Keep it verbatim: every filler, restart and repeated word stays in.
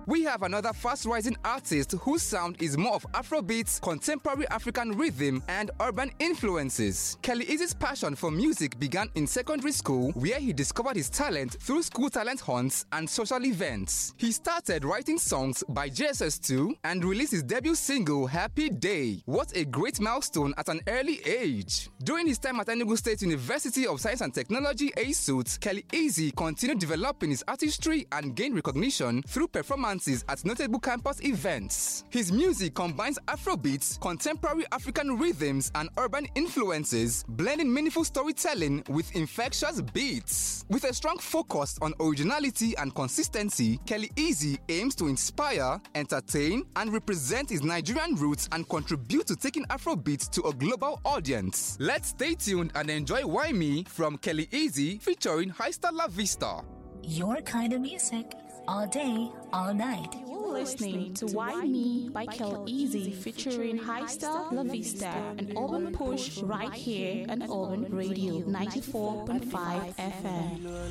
we have another fast-rising artist whose sound is more of Afrobeats, contemporary African rhythm, and urban influences. Kelly Easy's passion for music began in secondary school, where he discovered his talent through school talent hunts and social events. He started writing songs by J S S two and released his debut single, Happy Day. What a great milestone at an early age. During his time at Enugu State University of Science and Technology, E S U T, Kelly Easy continued developing his artistry and gained recognition through performances at notable campus events. His music combines Afrobeats, contemporary African rhythms, and urban influences, blending meaningful storytelling with infectious beats. With a strong focus on originality and consistency, Kelly Easy aims to inspire, entertain, and represent his Nigerian roots and contribute to taking Afrobeats to a global audience. Let's stay tuned and enjoy Why Me from Kelly Easy featuring Hista La Vista. Your kind of music, all day, all night. You're listening to Why Me by Kel Easy featuring Hista La Vista, an urban push right here on Urban Radio ninety-four point five F M.